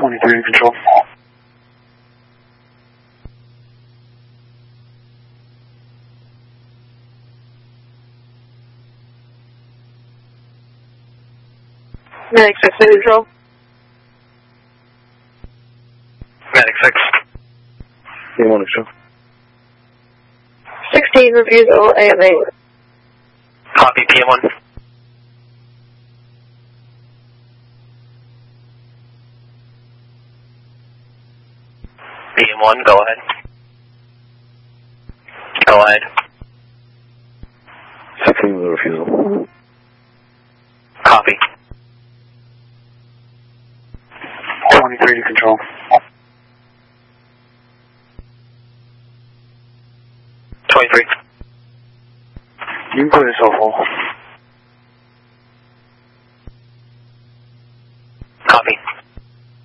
23 to control. Medic 6 to control. Medic 6. PM1 to show. 16 refusal AMA. Copy, PM1. PM1, go ahead. Go ahead. 16 with a refusal. Copy. 23 to control. 23. You can put yourself full.